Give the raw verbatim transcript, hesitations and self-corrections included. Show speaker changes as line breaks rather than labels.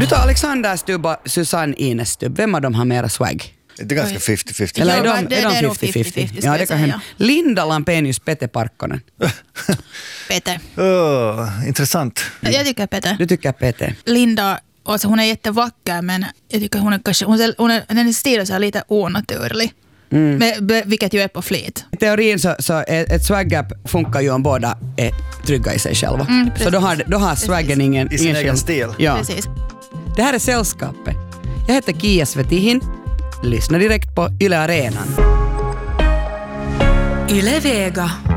tar Alexander Stubb och Susanne Ines Stubb. Vem av dem har mera swag?
Det är ganska femtio femtio.
Eller är
Ja,
de,
det-
är
det är
de
nog
femtio femtio?
femtio femtio,
Ja,
ska
det
jag
kan
säga.
hända. Linda Lampenius, Peter Parkkonen.
Peter.
Oh, intressant.
Jag tycker Peter.
Du tycker Peter?
Linda, alltså hon är jättevacker, men jag tycker hon är kanske, hon är, hon är, den stilen så här lite onaturlig.
Mm.
Men, be- vilket ju är på flit.
I teorin så, så ett ett swag-gap funkar ju om båda är trygga i sig själva.
Mm,
så då har, då har swaggen ingen...
I sin
ingen
egen
själv-
stil.
Ja.
Precis.
Det här är Sällskapet. Jag heter Kia Svetihin. Lyssna direkt på Yle Arenan.
Yle Vega.